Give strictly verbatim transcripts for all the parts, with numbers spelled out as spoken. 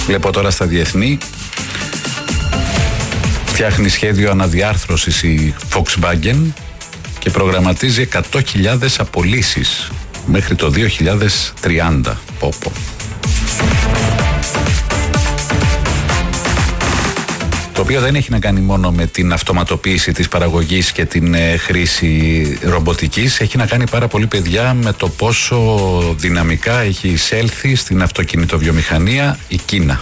Βλέπω τώρα στα διεθνή. Φτιάχνει σχέδιο αναδιάρθρωσης η Volkswagen και προγραμματίζει εκατό χιλιάδες απολύσεις μέχρι το δύο χιλιάδες τριάντα. Πόπο. Το οποίο δεν έχει να κάνει μόνο με την αυτοματοποίηση της παραγωγής και την ε, χρήση ρομποτικής. Έχει να κάνει πάρα πολύ, παιδιά, με το πόσο δυναμικά έχει εισέλθει στην αυτοκινητοβιομηχανία η Κίνα.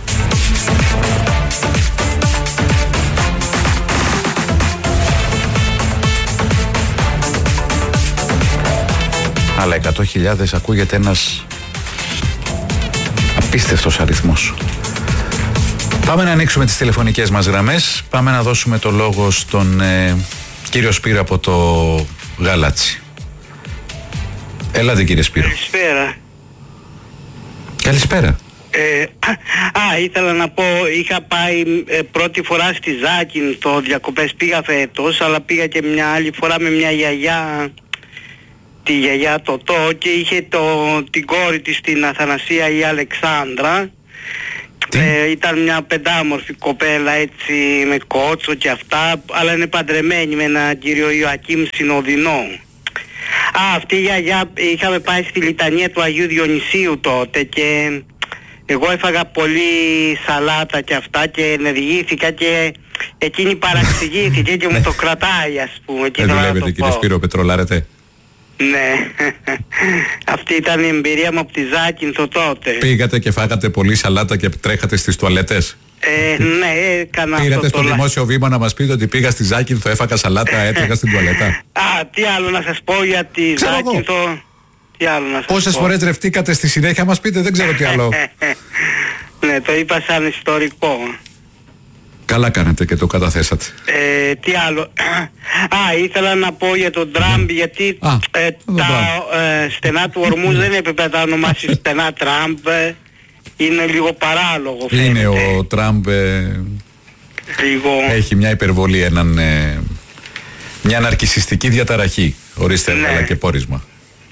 Αλλά εκατό χιλιάδες ακούγεται ένας απίστευτος αριθμός. Πάμε να ανοίξουμε τις τηλεφωνικές μας γραμμές. Πάμε να δώσουμε το λόγο στον ε, κύριο Σπύρο από το Γαλάτσι. Έλατε, κύριε Σπύρο. Καλησπέρα. Καλησπέρα. Ε, α, ήθελα να πω, είχα πάει ε, πρώτη φορά στη Ζάκιν στο διακοπές, πήγα φέτος, αλλά πήγα και μια άλλη φορά με μια γιαγιά, τη γιαγιά Τωτό, και είχε το, την κόρη της, την Αθανασία, η Αλεξάνδρα. Ε, ήταν μια πεντάμορφη κοπέλα, έτσι, με κότσο και αυτά, αλλά είναι παντρεμένη με έναν κύριο Ιωακήμ Συνοδεινό. Α, αυτή η γιαγιά, είχαμε πάει στη λιτανία του Αγίου Διονυσίου τότε και εγώ έφαγα πολύ σαλάτα και αυτά και ενεργήθηκα και εκείνη παραξηγήθηκε και μου το κρατάει, ας πούμε. Δεν δουλεύετε, κύριε Σπύρο, πετρολάρετε? Ναι, αυτή ήταν η εμπειρία μου από τη Ζάκυνθο τότε. Πήγατε και φάγατε πολύ σαλάτα και τρέχατε στις τουαλέτες? Ε, ναι, έκανα αυτό. Πήρατε στο το δημόσιο βήμα να μας πείτε ότι πήγα στη Ζάκυνθο, έφαγα σαλάτα, έτρεχα στην τουαλέτα? Α, τι άλλο να σας πω για τη Ζάκυνθο? Τι άλλο να σας Πόσες πω? φορές ρευτήκατε στη συνέχεια, μας πείτε, δεν ξέρω τι άλλο. Ναι, το είπα σαν ιστορικό. Καλά κάνετε και το καταθέσατε. Ε, τι άλλο? Α, ήθελα να πω για τον Τραμπ, γιατί Α, ε, τα ε, στενά του ορμούς δεν έπρεπε να τα ονομάσει στενά Τραμπ. Ε, είναι λίγο παράλογο, φαίνεται. Είναι ο Τραμπ, ε, λίγο... έχει μια υπερβολή, έναν, ε, μια ναρκισσιστική διαταραχή. Ορίστε, Ναι. αλλά και πόρισμα.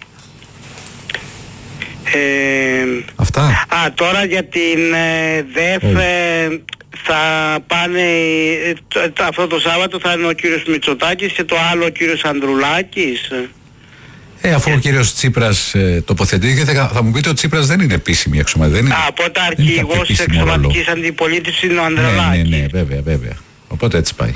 Ε, Αυτά. Α, τώρα για την ε, ΔΕΦ ε, θα πάνε, ε, το, το, αυτό το Σάββατο θα είναι ο κύριος Μητσοτάκης και το άλλο ο κύριος Ανδρουλάκης. Ε, αφού ο κύριος Τσίπρας ε, τοποθετήθηκε, θα, θα μου πείτε ότι ο Τσίπρας δεν είναι επίσημη αξιωματική. Δεν είναι, Α, οπότε δεν είναι κάποιο αρχηγός επίσημο ρόλο. εξωματικής αντιπολίτευσης είναι ο Ναι, Ανδρουλάκης. ναι, ναι, βέβαια, βέβαια. Οπότε έτσι πάει.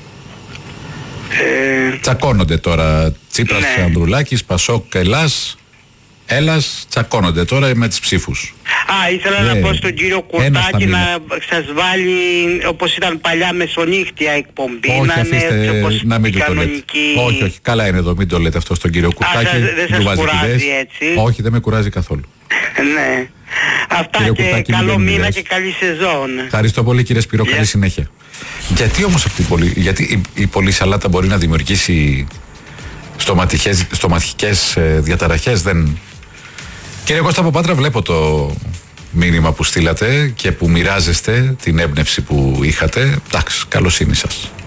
Ε, Τσακώνονται τώρα Τσίπρας, Ναι. Ανδρουλάκης, Πασόκ, Ελλάς. Έλλας, τσακώνονται τώρα με τις ψήφους. Α, ήθελα Ναι. να πω στον κύριο Ένα θα Κουρτάκη μείνει. να σας βάλει όπως ήταν παλιά μεσονύχτια εκπομπή. Όχι, να είναι έτσι αφήστε όπως να μην η το λέτε. κανονική... Όχι, όχι, καλά είναι εδώ, μην το λέτε αυτό στον κύριο Κουρτάκη. σας- δεν σας του βάζει κουράζει ιδέες. έτσι? Όχι, δεν με κουράζει καθόλου. Ναι. Αυτά Κύριε και Κουρτάκη, καλό μην μήνα ιδέες. και καλή σεζόν. Ευχαριστώ πολύ, κύριε Σπύρο, Γεια. καλή συνέχεια. Γιατί όμως αυτή η πολύ, γιατί η, η πολλή σαλάτα μπορεί να δημιουργήσει στοματικές, στοματικές ε, διαταραχές? Δεν... Κύριε Κώστα από Πάτρα, βλέπω το μήνυμα που στείλατε και που μοιράζεστε την έμπνευση που είχατε. Εντάξει, καλοσύνη σας.